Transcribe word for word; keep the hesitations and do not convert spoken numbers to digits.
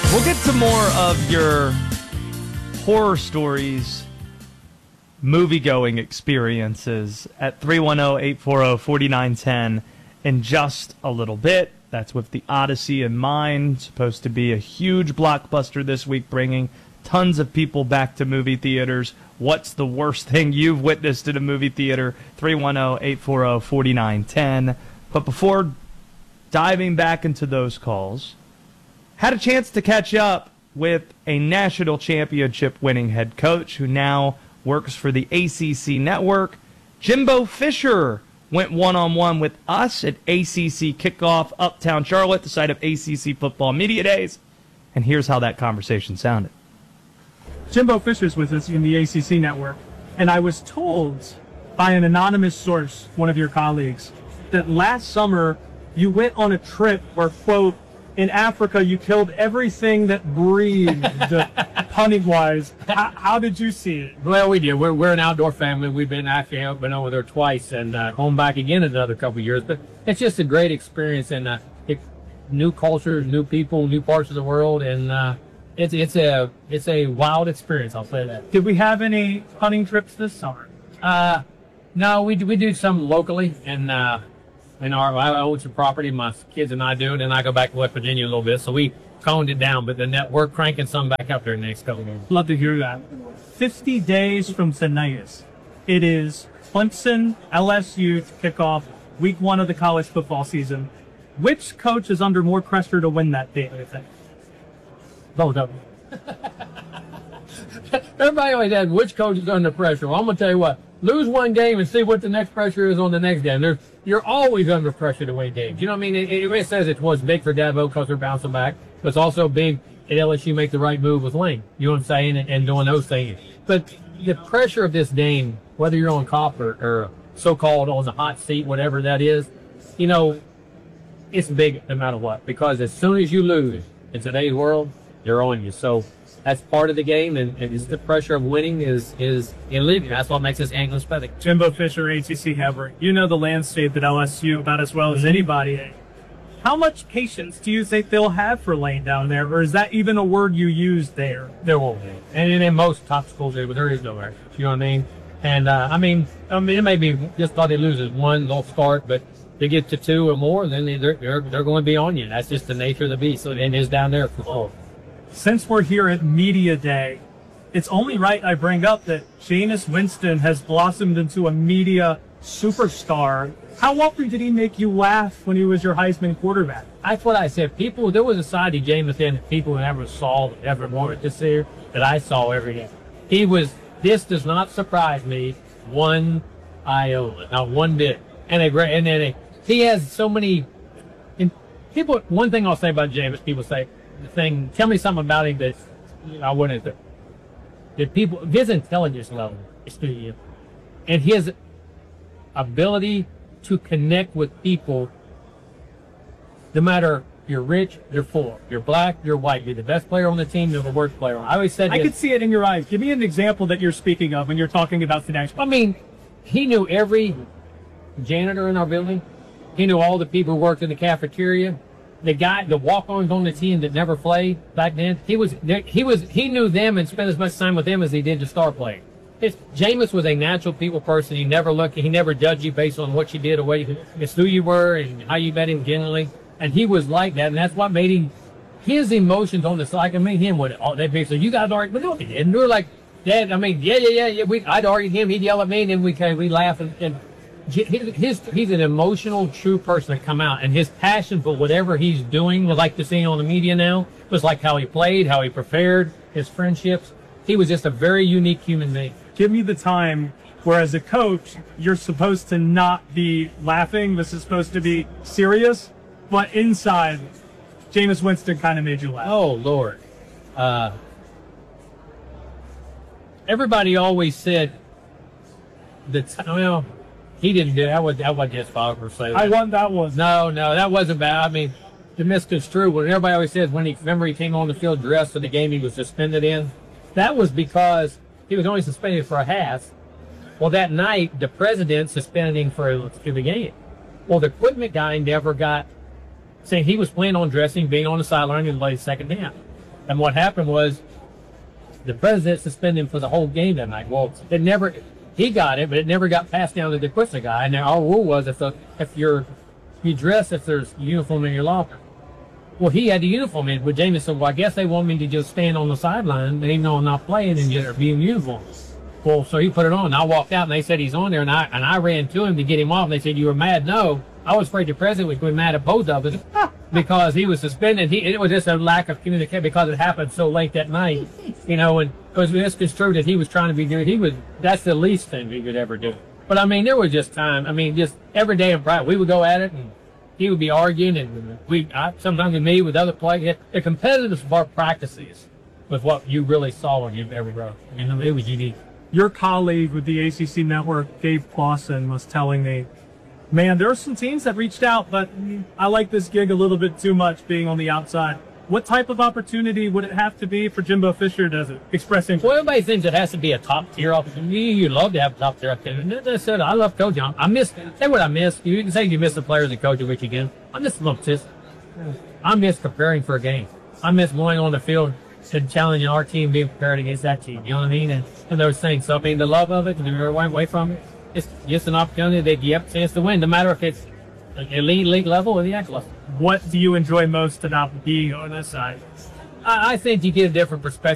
We'll get to more of your horror stories, movie-going experiences at three one zero, eight four zero, four nine one zero in just a little bit. That's with The Odyssey in mind. Supposed to be a huge blockbuster this week, bringing tons of people back to movie theaters. What's the worst thing you've witnessed in a movie theater? three one zero, eight four zero, four nine one zero. But before diving back into those calls, had a chance to catch up with a national championship winning head coach who now works for the A C C network. Jimbo Fisher went one-on-one with us at A C C Kickoff Uptown Charlotte, the site of A C C Football Media Days. And here's how that conversation sounded. Jimbo Fisher's with us in the A C C network, and I was told by an anonymous source, one of your colleagues, that last summer you went on a trip where, quote, in Africa, you killed everything that breathed, punning-wise. How, how did you see it? Well, we did. We're, we're an outdoor family. We've been actually I've been over there twice and uh, home back again in another couple of years. But it's just a great experience and uh, it, new cultures, new people, new parts of the world, and uh, it's it's a it's a wild experience. I'll say that. Did we have any hunting trips this summer? Uh, no, we do, we do some locally and. Uh, In our, I own some property, my kids and I do it, and I go back to West Virginia a little bit, so we coned it down, but then that, we're cranking some back up there in the next couple of days. Love to hear that. fifty days from tonight, it is Clemson, L S U to kick off week one of the college football season. Which coach is under more pressure to win that game, do you think? Both of them. Everybody always asks, which coach is under pressure? Well, I'm going to tell you what. Lose one game and see what the next pressure is on the next game. There's, you're always under pressure to win games. You know what I mean? It, it says it was big for Dabo because they're bouncing back, but it's also big at L S U make the right move with Lane. You know what I'm saying? And, and doing those things. But the pressure of this game, whether you're on top or, or so-called on the hot seat, whatever that is, you know, it's big no matter what. Because as soon as you lose in today's world, they're on you. So that's part of the game, and, and the pressure of winning is is in living. That's what makes this angling special. Jimbo Fisher, A C C Hebron, you know the landscape at L S U about as well as anybody. How much patience do you think they'll have for Lane down there, or is that even a word you use there? There won't be. And in most top schools, there, there is no there. You know what I mean? And, uh, I mean, I mean, it may be just thought they lose as one, they'll start, but they get to two or more, then they, they're, they're, they're going to be on you. That's just the nature of the beast, and it is down there for sure. Since we're here at Media Day, it's only right I bring up that Jameis Winston has blossomed into a media superstar. How often did he make you laugh when he was your Heisman quarterback? That's what I said. People, there was a side to Jameis that people never saw, ever wanted to see, that I saw every day. He was, this does not surprise me one iota, not one bit. And, a, and then a, he has so many, and people, one thing I'll say about Jameis, people say, the thing, tell me something about him that you know, I wouldn't. That people, his intelligence level is through you, and his ability to connect with people. No matter you're rich, you're poor, you're black, you're white, you're the best player on the team, you're the worst player. I always said. I this, could see it in your eyes. Give me an example that you're speaking of when you're talking about the next. I mean, he knew every janitor in our building. He knew all the people who worked in the cafeteria. The guy, the walk-ons on the team that never played back then, he was, he was, he knew them and spent as much time with them as he did the star players. His, Jameis was a natural people person. He never looked, he never judged you based on what you did or what you, it's who you were and how you met him generally. And he was like that, and that's what made him, his emotions on the side. I mean, him with all that big. So you guys argued, but no, and we were like, Dad, I mean, yeah, yeah, yeah, yeah. We, I'd argue him, he'd yell at me, and then we came, we laugh and. and His, his, he's an emotional, true person to come out, and his passion for whatever he's doing, we like to see on the media now, was like how he played, how he prepared, his friendships. He was just a very unique human being. Give me the time where, as a coach, you're supposed to not be laughing. This is supposed to be serious, but inside, Jameis Winston kind of made you laugh. Oh, Lord. Uh, everybody always said that, well, he didn't do that. Was, that wasn't his fault per se. I won that one. No, no, that wasn't bad. I mean, to misconstrue, what everybody always says when he, remember he came on the field dressed for the game he was suspended in, that was because he was only suspended for a half. Well, that night, the president suspended him for, for the game. Well, the equipment guy never got, saying he was planning on dressing, being on the sideline and lay second down. And what happened was the president suspended him for the whole game that night. Well, it never, he got it, but it never got passed down to the equipment guy. And our rule was if the, if you're, you dress if there's uniform in your locker. Well, he had the uniform in, but Jameis said, well, I guess they want me to just stand on the sideline, even though I'm not playing, and just be in uniform. Well, so he put it on, and I walked out, and they said he's on there, and I and I ran to him to get him off, and they said, you were mad? No. I was afraid the president was going to be mad at both of us because he was suspended. He, it was just a lack of communication because it happened so late that night, you know, and it was misconstrued that he was trying to be good. He was, that's the least thing he could ever do. But, I mean, there was just time. I mean, just every day in practice, we would go at it, and he would be arguing, and we I, sometimes with me, with other players. The competitiveness of our practices was what you really saw when you ever wrote. You know, it was unique. Your colleague with the A C C Network, Gabe Clausen, was telling me, man, there are some teams that reached out, but I like this gig a little bit too much being on the outside. What type of opportunity would it have to be for Jimbo Fisher to express interest? Well, everybody thinks it has to be a top tier opportunity. You'd love to have a top tier opportunity. As I said, I love coaching. I miss, say what I miss. You can say you miss the players and coaching with you again. I miss the little sis. I miss preparing for a game. I miss going on the field and challenging our team being prepared against that team. You know what I mean? And, and those things. So, I mean, the love of it and the away from it, it's just an opportunity that you have a chance to win, no matter if it's elite league level or the X level. What do you enjoy most about being on this side? I, I think you get a different perspective.